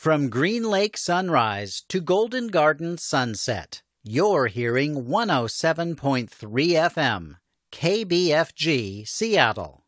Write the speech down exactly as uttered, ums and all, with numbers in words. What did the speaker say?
From Green Lake sunrise to Golden Garden sunset, you're hearing one oh seven point three F M, K B F G, Seattle.